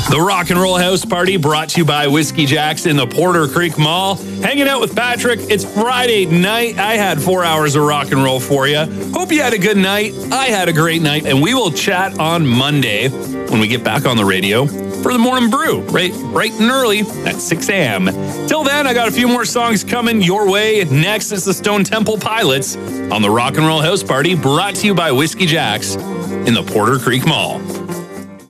The Rock and Roll House Party brought to you by Whiskey Jack's in the Porter Creek Mall. Hanging out with Patrick. It's Friday night. I had 4 hours of rock and roll for you. Hope you had a good night. I had a great night. And we will chat on Monday when we get back on the radio for the morning brew, right and early at 6 a.m. Till then, I got a few more songs coming your way. Next is the Stone Temple Pilots on the Rock and Roll House Party, brought to you by Whiskey Jack's in the Porter Creek Mall.